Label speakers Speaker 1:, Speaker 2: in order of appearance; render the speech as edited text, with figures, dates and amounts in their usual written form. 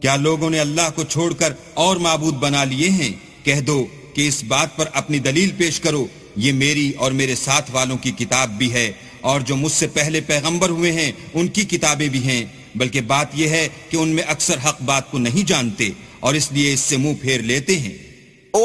Speaker 1: क्या लोगों ने अल्लाह को छोड़कर और माबूद बना लिए हैं? कह दो कि इस बात पर अपनी दलील पेश करो, ये मेरी और मेरे साथ वालों की किताब भी है और जो मुझसे पहले पैगंबर हुए हैं उनकी किताबें भी हैं, बल्कि बात यह है कि उनमें अक्सर हक बात को नहीं जानते और इसलिए इससे मुंह फेर लेते हैं।